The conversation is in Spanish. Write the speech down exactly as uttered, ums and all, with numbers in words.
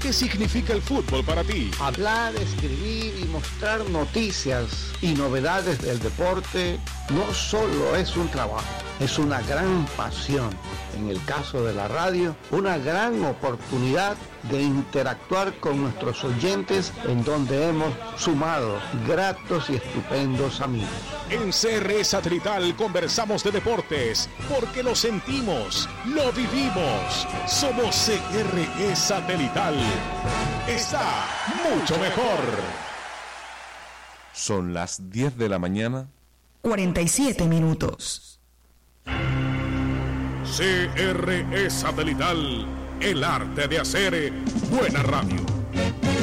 ¿Qué significa el fútbol para ti? Hablar, escribir y mostrar noticias y novedades del deporte no solo es un trabajo, es una gran pasión. En el caso de la radio, una gran oportunidad de interactuar con nuestros oyentes, en donde hemos sumado gratos y estupendos amigos. En C R E Satelital conversamos de deportes, porque lo sentimos, lo vivimos. Somos C R E Satelital. Está mucho mejor. Son las diez de la mañana. cuarenta y siete minutos. C R E Satelital, el arte de hacer buena radio.